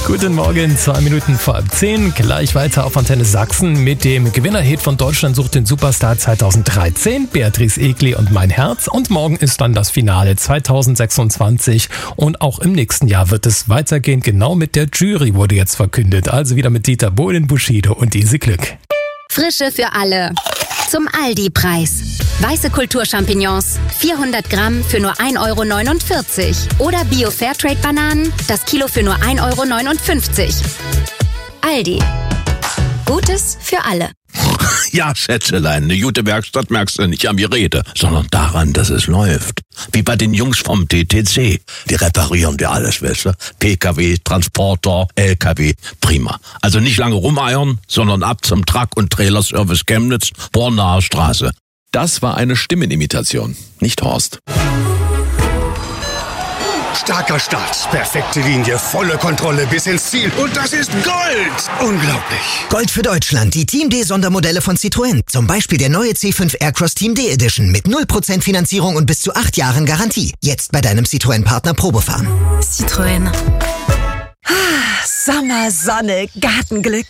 Guten Morgen, 2 Minuten vor 10. Gleich weiter auf Antenne Sachsen mit dem Gewinnerhit von Deutschland sucht den Superstar 2013, Beatrice Egli und Mein Herz. Und morgen ist dann das Finale 2026. Und auch im nächsten Jahr wird es weitergehen. Genau mit der Jury wurde jetzt verkündet. Also wieder mit Dieter Bohlen, Bushido und Easy Glück. Frische für alle. Zum Aldi-Preis. Weiße Kulturchampignons, 400 Gramm für nur 1,49 €. Oder Bio-Fairtrade-Bananen, das Kilo für nur 1,59 €. Aldi. Gutes für alle. Ja, Schätzelein, eine gute Werkstatt merkst du nicht am Gerede, sondern daran, dass es läuft. Wie bei den Jungs vom TTC. Die reparieren dir alles, weißt du? PKW, Transporter, LKW, prima. Also nicht lange rumeiern, sondern ab zum Truck- und Trailerservice Chemnitz, Bornaer Straße. Das war eine Stimmenimitation, nicht Horst. Starker Start, perfekte Linie, volle Kontrolle bis ins Ziel. Und das ist Gold! Unglaublich. Gold für Deutschland, die Team D-Sondermodelle von Citroën. Zum Beispiel der neue C5 Aircross Team D Edition mit 0% Finanzierung und bis zu 8 Jahren Garantie. Jetzt bei deinem Citroën-Partner Probefahren. Citroën. Sommer, Sonne, Gartenglück.